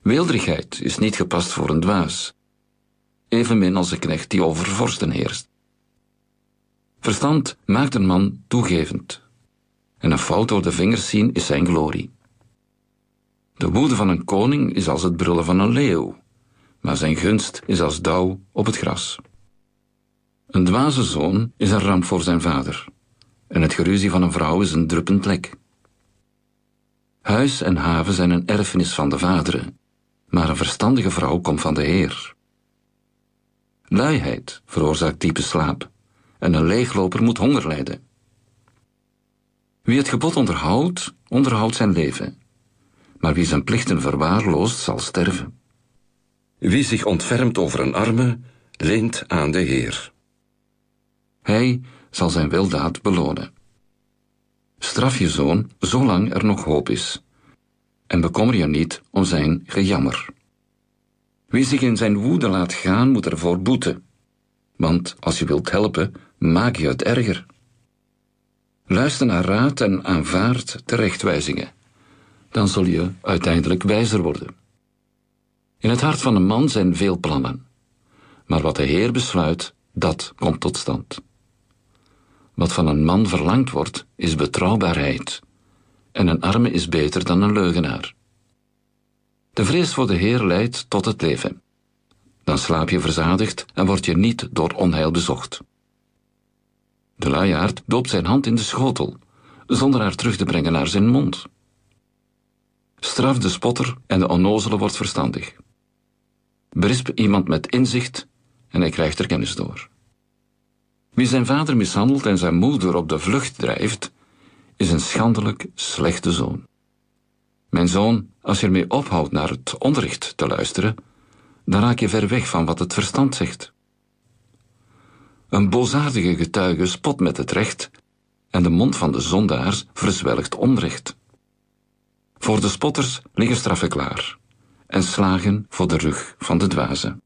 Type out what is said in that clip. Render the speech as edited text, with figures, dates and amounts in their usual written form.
Weelderigheid is niet gepast voor een dwaas, evenmin als een knecht die over vorsten heerst. Verstand maakt een man toegevend, en een fout door de vingers zien is zijn glorie. De woede van een koning is als het brullen van een leeuw, maar zijn gunst is als dauw op het gras. Een dwaze zoon is een ramp voor zijn vader, en het geruzie van een vrouw is een druppend lek. Huis en haven zijn een erfenis van de vaderen, maar een verstandige vrouw komt van de Heer. Luiheid veroorzaakt diepe slaap, en een leegloper moet honger lijden. Wie het gebod onderhoudt, onderhoudt zijn leven, maar wie zijn plichten verwaarloost, zal sterven. Wie zich ontfermt over een arme, leent aan de Heer. Hij zal zijn weldaad belonen. Straf je zoon zolang er nog hoop is, en bekommer je niet om zijn gejammer. Wie zich in zijn woede laat gaan, moet ervoor boeten, want als je wilt helpen, maak je het erger. Luister naar raad en aanvaard terechtwijzingen, dan zul je uiteindelijk wijzer worden. In het hart van een man zijn veel plannen, maar wat de Heer besluit, dat komt tot stand. Wat van een man verlangd wordt, is betrouwbaarheid, en een arme is beter dan een leugenaar. De vrees voor de Heer leidt tot het leven. Dan slaap je verzadigd en word je niet door onheil bezocht. De luiaard doopt zijn hand in de schotel, zonder haar terug te brengen naar zijn mond. Straf de spotter en de onnozele wordt verstandig. Berisp iemand met inzicht en hij krijgt er kennis door. Wie zijn vader mishandelt en zijn moeder op de vlucht drijft, is een schandelijk slechte zoon. Mijn zoon, als je ermee ophoudt naar het onderricht te luisteren, dan raak je ver weg van wat het verstand zegt. Een boosaardige getuige spot met het recht en de mond van de zondaars verzwelgt onrecht. Voor de spotters liggen straffen klaar en slagen voor de rug van de dwazen.